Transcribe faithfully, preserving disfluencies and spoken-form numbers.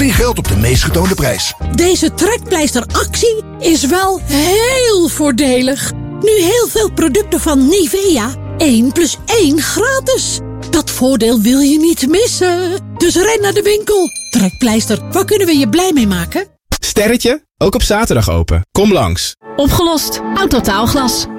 Korting geldt op de meest getoonde prijs. Deze trekpleisteractie is wel heel voordelig. Nu heel veel producten van Nivea. één plus één gratis. Dat voordeel wil je niet missen. Dus ren naar de winkel. Trekpleister, waar kunnen we je blij mee maken? Sterretje, ook op zaterdag open. Kom langs. Opgelost. Autotaalglas.